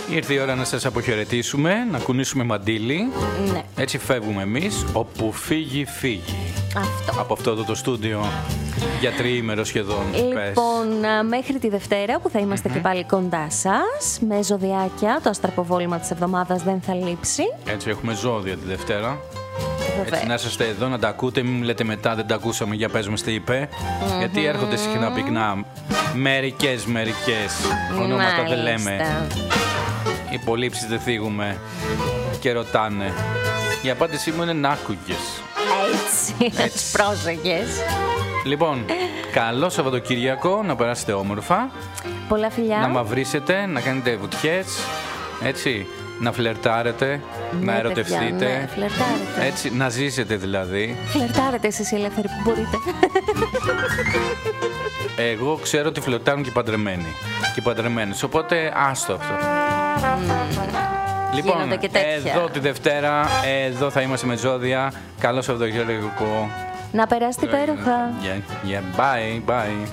Ήρθε η ώρα να σας αποχαιρετήσουμε, να κουνήσουμε μαντίλι. Ναι. Έτσι φεύγουμε εμείς, όπου φύγει, φύγει. Αυτό. Από αυτό το στούντιο για τριήμερο σχεδόν. Λοιπόν, μέχρι τη Δευτέρα που θα είμαστε και πάλι κοντά σας, με ζωδιάκια, το αστραποβόλημα της εβδομάδας δεν θα λείψει. Έτσι έχουμε ζώδια τη Δευτέρα. Βεβαίως. Έτσι να είσαστε εδώ, να τα ακούτε, μην μου λέτε μετά δεν τα ακούσαμε, για πες μας τι είπε. Γιατί έρχονται συχνά πυκνά μερικές ονόματα δεν λέμε. Μάλιστα. Οι υπολείψεις δεν θίγουμε και ρωτάνε. Η απάντησή μου είναι να άκουγες. Έτσι, πρόσεχες. Λοιπόν, καλό Σαββατοκύριακο, να περάσετε όμορφα, Πολλά φιλιά. να μαυρίσετε, να κάνετε βουτιές, έτσι, να φλερτάρετε, να Ναι, ερωτευτείτε, παιδιά, ναι, φλερτάρετε. έτσι, να ζήσετε δηλαδή. Φλερτάρετε εσείς οι ελεύθεροι που μπορείτε. Εγώ ξέρω ότι φλερτάρουν και οι παντρεμένοι και οι παντρεμένες, οπότε άστο αυτό. Λοιπόν, Γίνονται και τέτοια. εδώ τη Δευτέρα, εδώ θα είμαστε με ζώδια. Καλό Σαββατοκύριακο. Να περάσετε υπέροχα. Yeah, bye.